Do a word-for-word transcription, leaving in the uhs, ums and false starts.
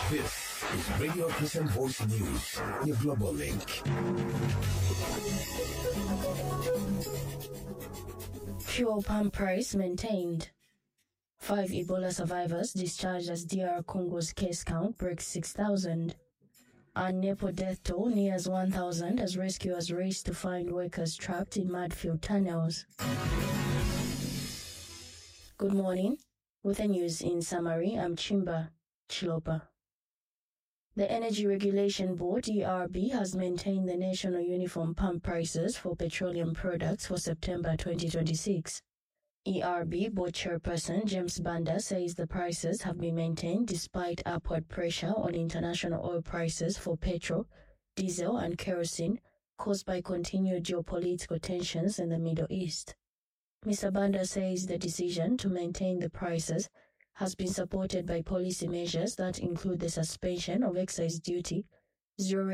This is Radio Christian Voice News, your global link. Fuel pump price maintained. Five Ebola survivors discharged as D R Congo's case count breaks six thousand. And Nepo death toll nears one thousand as rescuers race to find workers trapped in mudfield tunnels. Good morning. With the news in summary, I'm Chimba Chilopa. The Energy Regulation Board, E R B, has maintained the national uniform pump prices for petroleum products for September twenty twenty-six. E R B Board Chairperson James Banda says the prices have been maintained despite upward pressure on international oil prices for petrol, diesel and kerosene caused by continued geopolitical tensions in the Middle East. Mister Banda says the decision to maintain the prices has been supported by policy measures that include the suspension of excise duty, zero